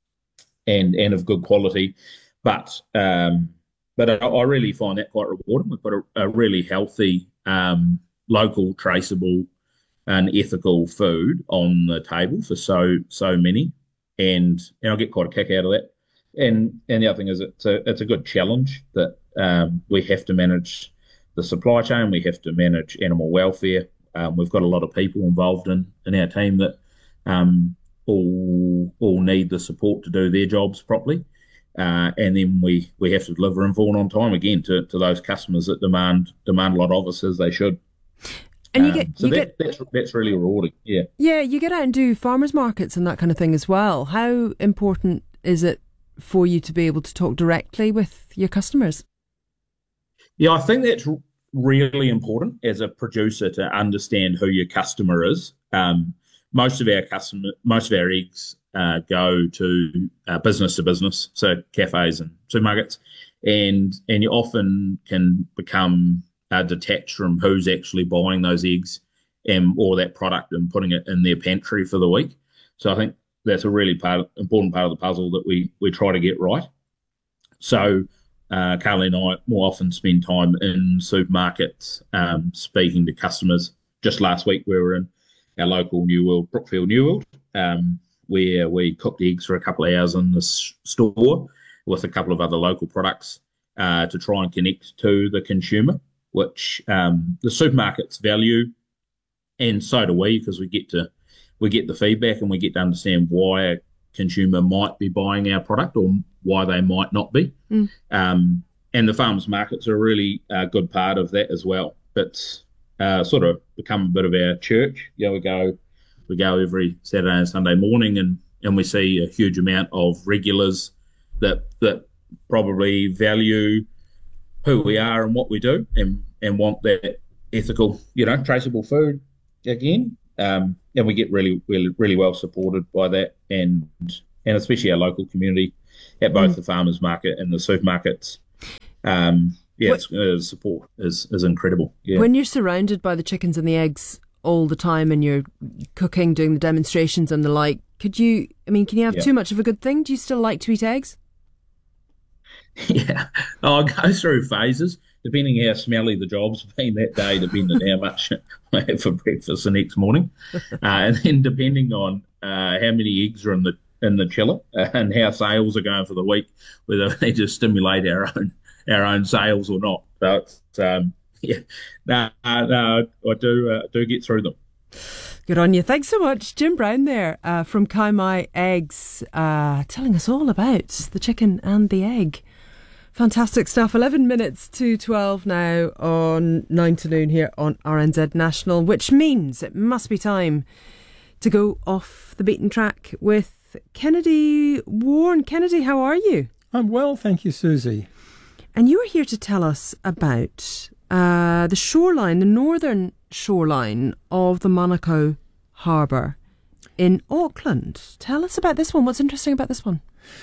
and and of good quality. But um, but I, I really find that quite rewarding. We've got a, a really healthy, um, local, traceable, and ethical food on the table for so so many, and and I get quite a kick out of that. And and the other thing is it's a it's a good challenge that um, we have to manage the supply chain. We have to manage animal welfare. Um, we've got a lot of people involved in, in our team that um, all all need the support to do their jobs properly. Uh, and then we, we have to deliver in full and on time again to, to those customers that demand demand a lot of us, as they should. And you um, get so you that, get that's that's really rewarding. Yeah. Yeah, you get out and do farmers markets and that kind of thing as well. How important is it for you to be able to talk directly with your customers? Yeah, I think that's really important as a producer to understand who your customer is. Um, most of our customer, most of our eggs uh, go to uh, business to business, so cafes and supermarkets, and and you often can become uh, detached from who's actually buying those eggs and or that product and putting it in their pantry for the week. So I think that's a really part, important part of the puzzle that we, we try to get right. So uh, Carly and I more often spend time in supermarkets um, speaking to customers. Just last week we were in our local New World, Brookfield New World, um, where we cooked eggs for a couple of hours in the s- store with a couple of other local products uh, to try and connect to the consumer, which um, the supermarkets value, and so do we, because we get to we get the feedback and we get to understand why a consumer might be buying our product or why they might not be. Mm. Um, and the farmers markets are a really uh, good part of that as well. It's uh, sort of become a bit of our church. You know, we go we go every Saturday and Sunday morning, and and we see a huge amount of regulars that that probably value who we are and what we do, and, and want that ethical, you know, traceable food again. Um, and we get really, really, really well supported by that, and and especially our local community at both mm. the farmers market and the supermarkets. Um, yeah, it's, uh, support is is incredible. Yeah. When you're surrounded by the chickens and the eggs all the time, and you're cooking, doing the demonstrations and the like, could you? I mean, can you have yeah. too much of a good thing? Do you still like to eat eggs? Yeah, I go through phases, depending how smelly the job's been that day, depending how much I have for breakfast the next morning, uh, and then depending on uh, how many eggs are in the in the chiller uh, and how sales are going for the week, whether they just stimulate our own our own sales or not. So it's, um, yeah, no, no, I do uh, do get through them. Good on you. Thanks so much, Jim Brown there uh, from Kaimai Eggs, uh, telling us all about the chicken and the egg. Fantastic stuff. eleven minutes to twelve now on nine to noon here on R N Z National, which means it must be time to go off the beaten track with Kennedy Warren. Kennedy, how are you? I'm well, thank you, Susie. And you are here to tell us about uh, the shoreline, the northern shoreline of the Manukau Harbour in Auckland. Tell us about this one. What's interesting about this one?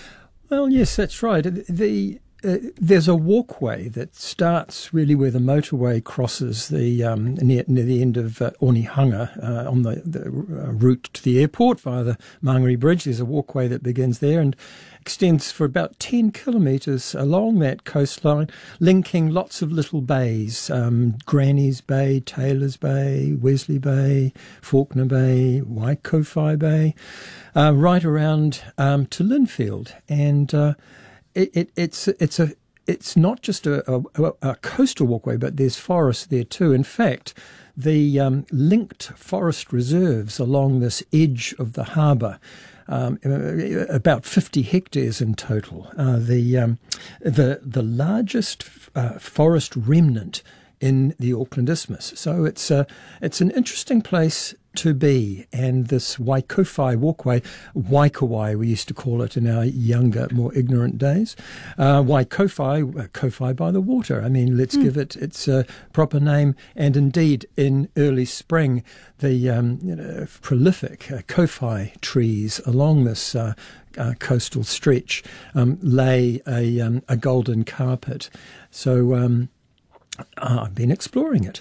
Well, yes, that's right. The Uh, there's a walkway that starts really where the motorway crosses the um, near, near the end of uh, Onehunga uh, on the, the uh, route to the airport via the Mangere Bridge. There's a walkway that begins there and extends for about ten kilometres along that coastline, linking lots of little bays, um, Granny's Bay, Taylor's Bay, Wesley Bay, Faulkner Bay, Waikowhai Bay, uh, right around um, to Linfield. And uh, It, it, it's it's a it's not just a, a, a coastal walkway, but there's forest there too. In fact, the um, linked forest reserves along this edge of the harbour, um, about fifty hectares in total. Uh, the um, the the largest uh, forest remnant in the Auckland Isthmus. So it's a it's an interesting place to be, and this Waikowhai walkway, Waikowhai we used to call it in our younger, more ignorant days. Uh, Waikowhai, uh, Kowhai by the water. I mean, let's mm. give it its uh, proper name. And indeed, in early spring, the um, you know, prolific uh, Kowhai trees along this uh, uh, coastal stretch um, lay a um, a golden carpet. So um, I've been exploring it.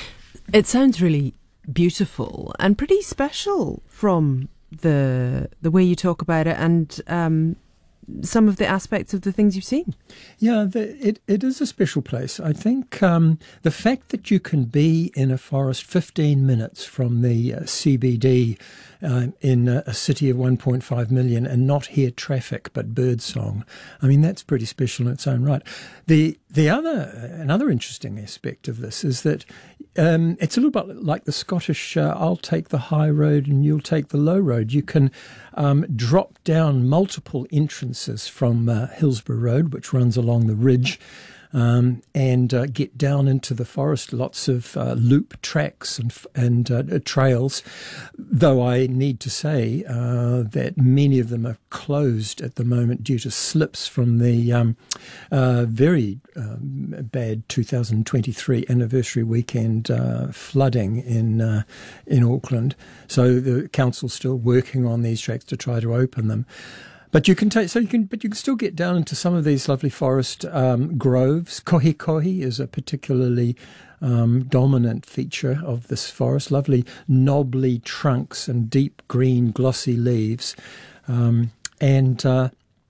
It sounds really beautiful and pretty special from the the way you talk about it, and um, some of the aspects of the things you've seen. Yeah, the, it, it is a special place. I think um, the fact that you can be in a forest fifteen minutes from the uh, C B D uh, in a, a city of one point five million and not hear traffic but birdsong, I mean, that's pretty special in its own right. The the other another interesting aspect of this is that um, it's a little bit like the Scottish uh, I'll take the high road and you'll take the low road. You can um, drop down multiple entrances from uh, Hillsborough Road, which runs along the ridge, um, and uh, get down into the forest. Lots of uh, loop tracks and and uh, trails, though I need to say uh, that many of them are closed at the moment due to slips from the um, uh, very um, bad two thousand twenty-three anniversary weekend uh, flooding in uh, in Auckland. So the council's still working on these tracks to try to open them. But you can take, so you can, but you can still get down into some of these lovely forest um, groves. Kohi kohi is a particularly um, dominant feature of this forest. Lovely knobbly trunks and deep green glossy leaves, um, and uh,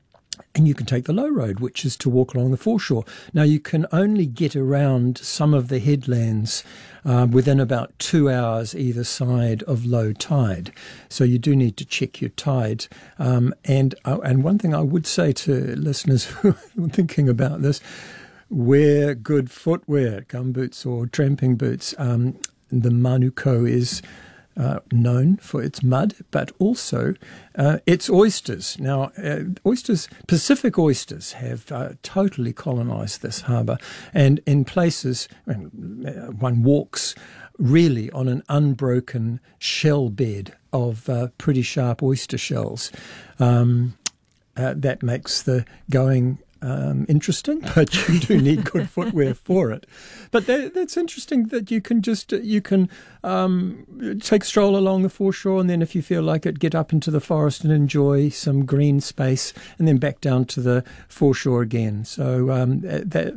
and you can take the low road, which is to walk along the foreshore. Now you can only get around some of the headlands uh, within about two hours either side of low tide. So you do need to check your tide. Um, and uh, and one thing I would say to listeners who are thinking about this, wear good footwear, gumboots or tramping boots. Um, the Manukau is Uh, known for its mud, but also uh, its oysters. Now, uh, oysters, Pacific oysters, have uh, totally colonised this harbour, and in places when uh, one walks really on an unbroken shell bed of uh, pretty sharp oyster shells. Um, uh, that makes the going Um, interesting, but you do need good footwear for it. But that, that's interesting that you can just you can um, take a stroll along the foreshore, and then if you feel like it, get up into the forest and enjoy some green space, and then back down to the foreshore again. So um, that